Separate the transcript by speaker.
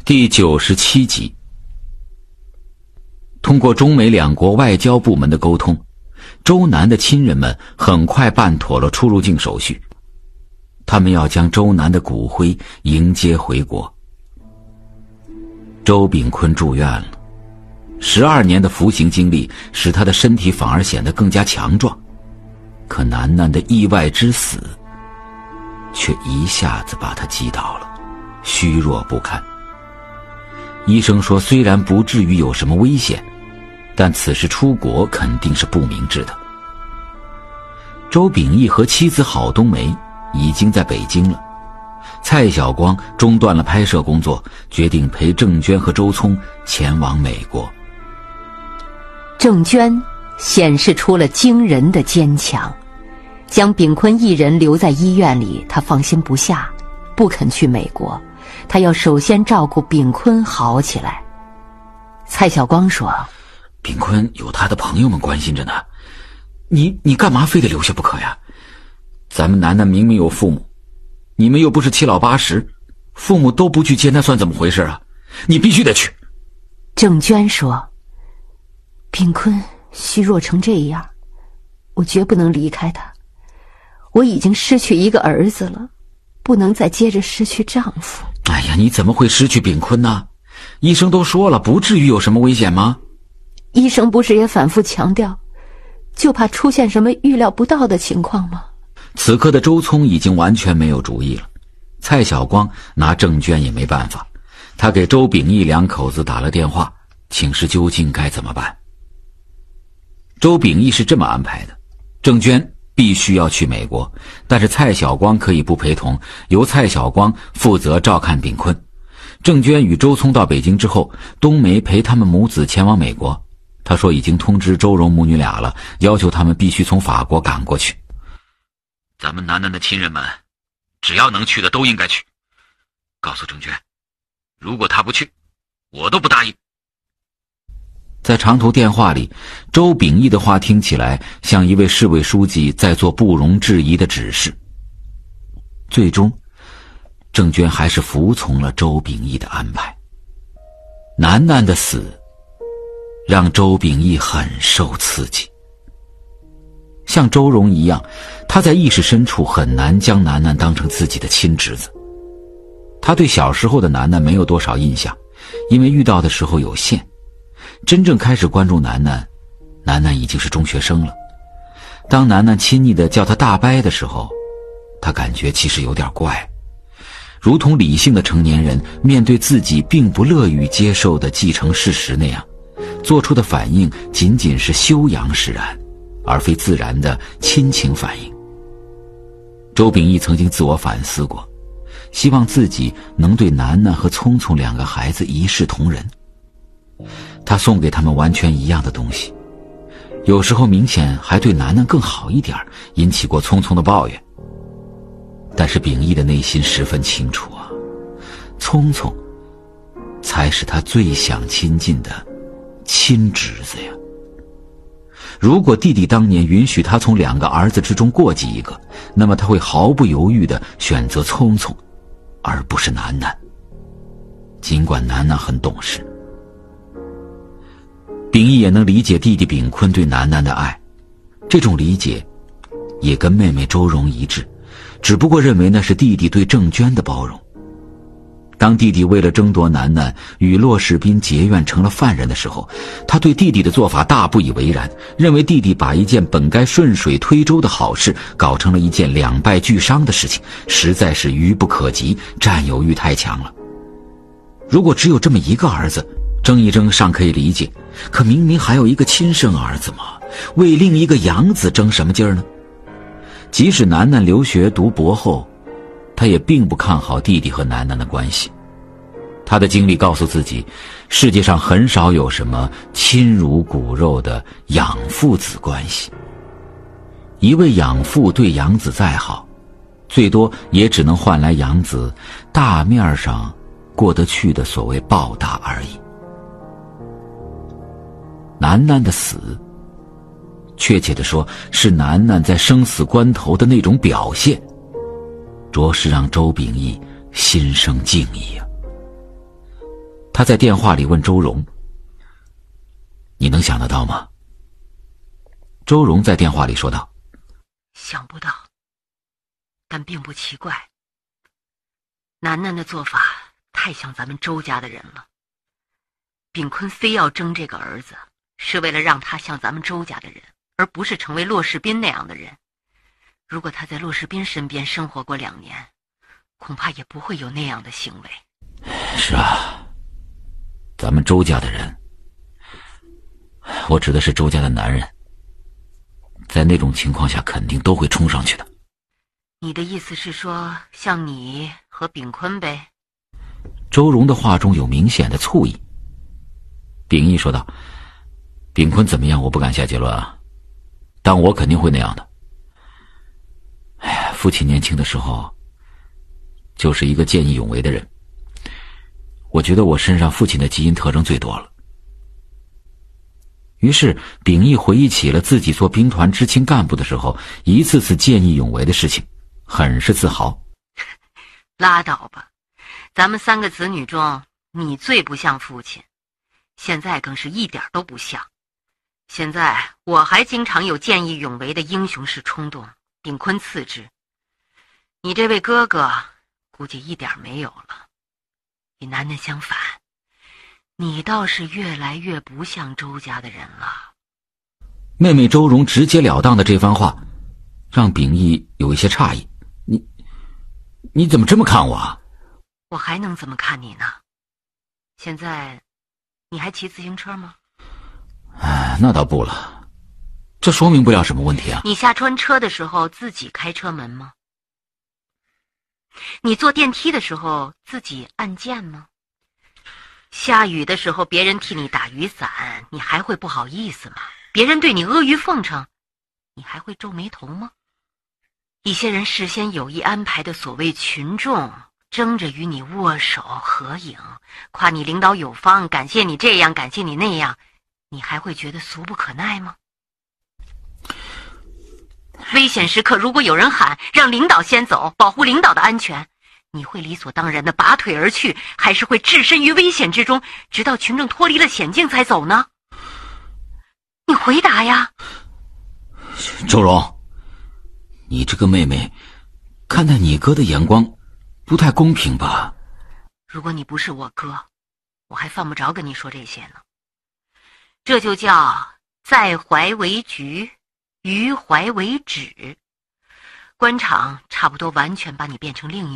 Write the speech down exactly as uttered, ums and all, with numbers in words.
Speaker 1: 第九十七集。通过中美两国外交部门的沟通，周南的亲人们很快办妥了出入境手续，他们要将周南的骨灰迎接回国。周炳坤住院了，十二年的服刑经历使他的身体反而显得更加强壮，可楠楠的意外之死却一下子把他击倒了，虚弱不堪。医生说虽然不至于有什么危险，但此事出国肯定是不明智的。周秉义和妻子郝冬梅已经在北京了，蔡晓光中断了拍摄工作，决定陪郑娟和周聪前往美国。
Speaker 2: 郑娟显示出了惊人的坚强，将炳坤一人留在医院里，她放心不下，不肯去美国，她要首先照顾炳坤好起来。蔡晓光说，
Speaker 1: 炳坤有他的朋友们关心着呢，你你干嘛非得留下不可呀？咱们楠楠明明有父母，你们又不是七老八十，父母都不去接，那算怎么回事啊？你必须得去。
Speaker 2: 郑娟说，炳坤虚弱成这样，我绝不能离开他，我已经失去一个儿子了，不能再接着失去丈夫。
Speaker 1: 哎呀，你怎么会失去炳坤呢？医生都说了，不至于有什么危险吗？
Speaker 2: 医生不是也反复强调，就怕出现什么预料不到的情况吗？
Speaker 1: 此刻的周聪已经完全没有主意了，蔡晓光拿郑娟也没办法，他给周秉义两口子打了电话，请示究竟该怎么办。周秉义是这么安排的，郑娟必须要去美国，但是蔡晓光可以不陪同，由蔡晓光负责照看炳坤。郑娟与周聪到北京之后，冬梅陪他们母子前往美国，他说已经通知周荣母女俩了，要求他们必须从法国赶过去。咱们楠楠的亲人们只要能去的都应该去，告诉郑娟，如果她不去，我都不答应。在长途电话里，周秉义的话听起来像一位市委书记在做不容置疑的指示。最终郑娟还是服从了周秉义的安排。楠楠的死让周秉义很受刺激，像周荣一样，他在意识深处很难将楠楠当成自己的亲侄子。他对小时候的楠楠没有多少印象，因为遇到的时候有限。真正开始关注楠楠，楠楠已经是中学生了。当楠楠亲昵地叫他大伯的时候，他感觉其实有点怪，如同理性的成年人面对自己并不乐于接受的既成事实那样，做出的反应仅仅是休养使然，而非自然的亲情反应。周秉义曾经自我反思过，希望自己能对楠楠和聪聪两个孩子一视同仁。他送给他们完全一样的东西，有时候明显还对楠楠更好一点，引起过聪聪的抱怨。但是秉义的内心十分清楚啊，聪聪才是他最想亲近的亲侄子呀。如果弟弟当年允许他从两个儿子之中过继一个，那么他会毫不犹豫地选择聪聪，而不是楠楠。尽管楠楠很懂事，秉义也能理解弟弟炳坤对楠楠的爱，这种理解也跟妹妹周荣一致，只不过认为那是弟弟对郑娟的包容。当弟弟为了争夺楠楠与骆世斌结怨成了犯人的时候，他对弟弟的做法大不以为然，认为弟弟把一件本该顺水推舟的好事搞成了一件两败俱伤的事情，实在是愚不可及，占有欲太强了。如果只有这么一个儿子，争一争尚可以理解，可明明还有一个亲生儿子嘛，为另一个养子争什么劲儿呢？即使楠楠留学读博后，他也并不看好弟弟和楠楠的关系。他的经历告诉自己，世界上很少有什么亲如骨肉的养父子关系。一位养父对养子再好，最多也只能换来养子大面上过得去的所谓报答而已。楠楠的死，确切地说是楠楠在生死关头的那种表现，着实让周秉义心生敬意啊。 他在电话里问周荣：“你能想得到吗？”周荣在电话里说道：“
Speaker 2: 想不到，但并不奇怪。楠楠的做法太像咱们周家的人了。炳坤非要争这个儿子，是为了让他像咱们周家的人，而不是成为骆世斌那样的人。如果他在骆世斌身边生活过两年，恐怕也不会有那样的行为。”
Speaker 1: 是啊，咱们周家的人，我指的是周家的男人，在那种情况下肯定都会冲上去的。
Speaker 2: 你的意思是说，像你和炳坤呗？
Speaker 1: 周荣的话中有明显的醋意。秉义说道：“炳坤怎么样我不敢下结论啊，但我肯定会那样的。哎呀，父亲年轻的时候就是一个见义勇为的人，我觉得我身上父亲的基因特征最多了。”于是秉义回忆起了自己做兵团知青干部的时候一次次见义勇为的事情，很是自豪。
Speaker 2: 拉倒吧，咱们三个子女中你最不像父亲，现在更是一点都不像。现在我还经常有见义勇为的英雄式冲动，炳坤次之。你这位哥哥估计一点没有了。与楠楠相反，你倒是越来越不像周家的人了。
Speaker 1: 妹妹周荣直截了当的这番话让秉义有一些诧异。你你怎么这么看我啊？
Speaker 2: 我还能怎么看你呢？现在你还骑自行车吗？
Speaker 1: 哎，那倒不了，这说明不了什么问题啊。
Speaker 2: 你下穿车的时候自己开车门吗？你坐电梯的时候自己按键吗？下雨的时候别人替你打雨伞，你还会不好意思吗？别人对你阿谀奉承，你还会皱眉头吗？一些人事先有意安排的所谓群众，争着与你握手合影，夸你领导有方，感谢你这样感谢你那样，你还会觉得俗不可耐吗？危险时刻如果有人喊让领导先走，保护领导的安全，你会理所当然的拔腿而去，还是会置身于危险之中，直到群众脱离了险境才走呢？你回答呀。
Speaker 1: 周荣，你这个妹妹看待你哥的眼光不太公平吧？
Speaker 2: 如果你不是我哥，我还犯不着跟你说这些呢。这就叫在怀为橘，于怀为枳。官场差不多完全把你变成另一